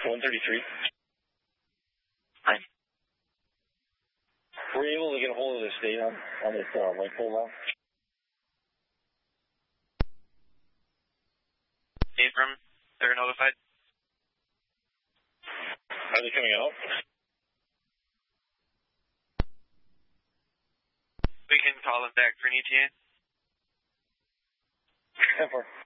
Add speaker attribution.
Speaker 1: 133.
Speaker 2: Hi.
Speaker 1: Were you able to get a hold of the state on this light pole now?
Speaker 2: Abram, they're notified.
Speaker 1: Are they coming out?
Speaker 2: We can call them back for an ETA.
Speaker 1: 10-4.